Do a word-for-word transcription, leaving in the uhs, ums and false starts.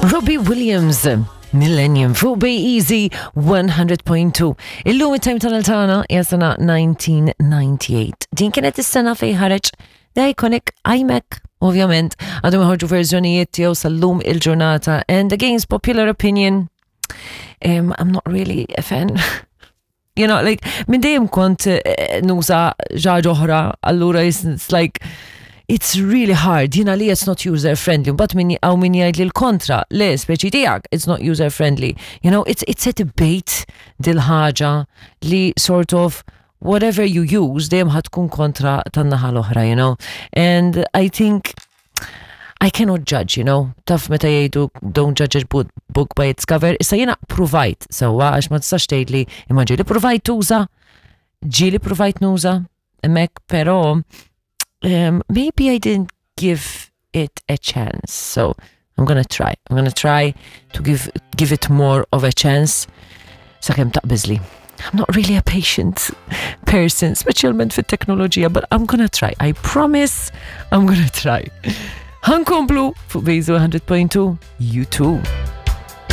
Robbie Williams, Millennium fuq Bay Easy one hundred point two. Illum it-time tal-tana jasana nineteen ninety-eight. Din kienet is-sena fej ħareġ The Iconic iMac, ovvjament, għadhom ħarġu verżjonijiet tiegħu sal-lum il-ġurnata, and against popular opinion, um, I'm not really a fan. You know, like, minn dejjem kont uh, nuża ġaġa oħra, allura it's like it's really hard, you know, li it's not user-friendly, but minni għaw minni għajd li l-kontra, le, speċi tijak, it's not user-friendly. You know, it's, it's a debate dil-ħaġa li sort of whatever you use, dejjem ħatkun kontra tan-naħa l-oħra, you know. And I think I cannot judge, you know. Taf meta jgħidu don't judge a book, book by its cover. Issa jena provajt, sewa, għax ma tistax tgħidli imma ġieli provajt tuża, ġieli provajt nuża, hemmhekk, però Um, maybe I didn't give it a chance, so I'm gonna try. I'm gonna try to give give it more of a chance. Sakemm taqbiżli. I'm not really a patient person, specialment fit-teknoloġija, but I'm gonna try. I promise I'm gonna try. Ħankomplu fuq Bejzu one hundred point two, you too.